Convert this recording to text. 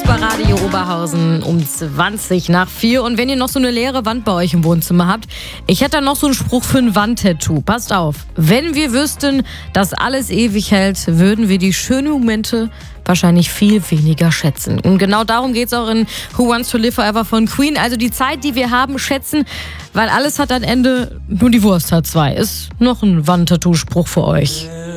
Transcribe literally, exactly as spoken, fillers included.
Super-Radio Oberhausen um zwanzig nach vier. Und wenn ihr noch so eine leere Wand bei euch im Wohnzimmer habt, ich hätte da noch so einen Spruch für ein Wandtattoo. Passt auf. Wenn wir wüssten, dass alles ewig hält, würden wir die schönen Momente wahrscheinlich viel weniger schätzen. Und genau darum geht es auch in Who Wants to Live Forever von Queen. Also die Zeit, die wir haben, schätzen, weil alles hat ein Ende, nur die Wurst hat zwei. Ist noch ein Wandtattoo-Spruch für euch.